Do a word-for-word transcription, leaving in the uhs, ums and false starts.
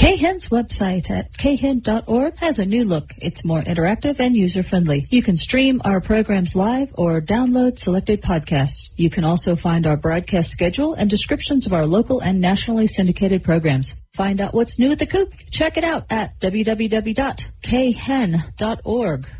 K H E N's website at K H E N dot org has a new look. It's more interactive and user-friendly. You can stream our programs live or download selected podcasts. You can also find our broadcast schedule and descriptions of our local and nationally syndicated programs. Find out what's new at the Coop. Check it out at w w w dot k h e n dot org.